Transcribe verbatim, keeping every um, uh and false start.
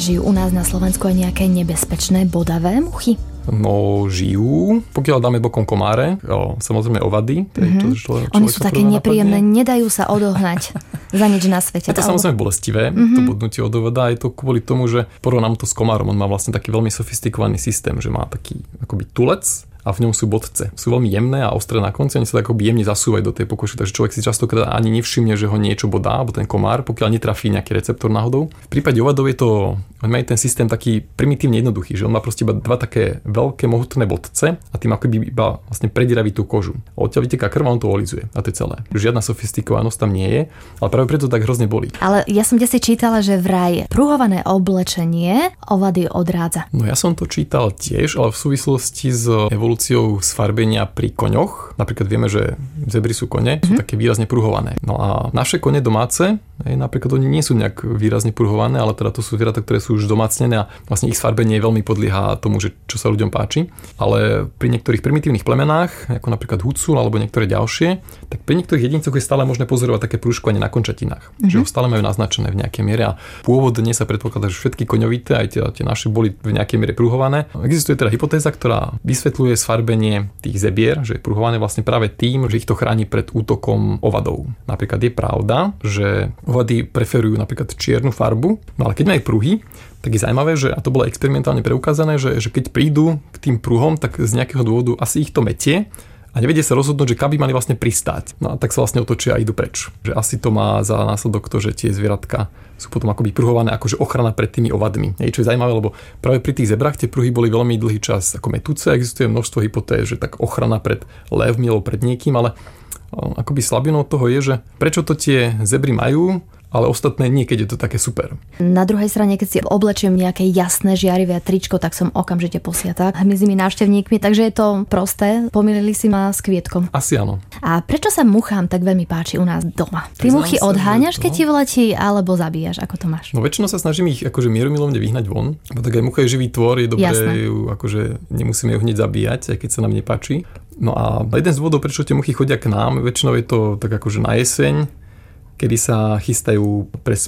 žijú u nás na Slovensku aj nejaké nebezpečné bodavé muchy? No, žijú. Pokiaľ dáme bokom komáre, jo, samozrejme ovady. Mm-hmm. Čo, čo, Oni sú také nepríjemné, napadne. Nedajú sa odohnať za nič na svete. Je to samozrejme bolestivé, mm-hmm. to bodnutie od ovada. Je to kvôli tomu, že porovnám to s komárom. On má vlastne taký veľmi sofistikovaný systém, že má taký akoby tulec a v ňom sú bodce. Sú veľmi jemné a ostré na konci, oni sa tak akoby jemne zasúvajú do tej pokožky, takže človek si častokrát ani nevšimne, že ho niečo bodá, alebo ten komár, pokiaľ netrafí nejaký receptor náhodou. V prípade ovadov je to, on má ten systém taký primitívne jednoduchý, že on má proste iba dva také veľké mohutné bodce a tým akoby iba vlastne prediraví tú kožu. A odtiaľ vyteká krv a on to olizuje. A to je celé. Žiadna sofistikovanosť tam nie je, ale práve preto tak hrozne bolí. Ale ja som si čítala, že vraj pruhované oblečenie ovady odrádza. No ja som to čítal tiež, ale v súvislosti s evolúciou sfarbenia pri koňoch. Napríklad vieme, že zebry sú kone, sú mm-hmm. také výrazne pruhované. No a naše kone domáce, napríklad oni nie sú nejak výrazne pruhované, ale teda to sú zvieratá, ktoré sú už domácnené a vlastne ich sfarbenie veľmi podlieha tomu, že čo sa ľuďom páči. Ale pri niektorých primitívnych plemenách, ako napríklad hucul alebo niektoré ďalšie, tak pri niektorých jedincoch je stále možné pozorovať také prúžkovanie na končatinách. Mm-hmm. Že ho stále majú naznačené v nejakej miere a pôvodne sa predpokladá, že všetky koňovité, aj tie, tie naše boli v nejakej miere pruhované. Existuje teda hypotéza, ktorá vysvetľuje sfarbenie tých zebier, že je pruhované vlastne práve tým, že ich to chráni pred útokom ovadov. Napríklad je pravda, že ovady preferujú napríklad čiernu farbu, no ale keď majú pruhy, tak je zaujímavé, že, a to bolo experimentálne preukázané, že, že keď prídu k tým pruhom, tak z nejakého dôvodu asi ich to metie a nevedia sa rozhodnúť, že kam by mali vlastne pristáť. No a tak sa vlastne otočia a idú preč. Že asi to má za následok to, že tie zvieratka sú potom akoby pruhované akože ochrana pred tými ovadmi. Je, čo je zaujímavé, lebo práve pri tých zebrách tie pruhy boli veľmi dlhý čas ako metúce. Existuje množstvo hypotéz, že tak ochrana pred lévmi alebo pred niekým, ale akoby slabinou toho je, že prečo to tie zebry majú, ale ostatné nie, keď je to také super. Na druhej strane, keď si oblečiem nejaké jasné žiarivé tričko, tak som okamžite posiatá medzi návštevníkmi, takže je to prosté. Pomýlili si ma s kvietkom. Asi áno. A prečo sa muchám tak veľmi páči u nás doma? Ty muchy odháňaš, keď ti vletí, alebo zabíjaš? Ako to máš? No väčšinou sa snažím ich akože mierumilovne vyhnať von, bo tak aj mucha je živý tvor, je dobré ju, akože nemusíme ju hneď zabíjať, aj keď sa nám nepáči. No a jeden z dôvodov, prečo tie muchy chodia k nám, väčšinou je to tak akože na jeseň, kedy sa chystajú pre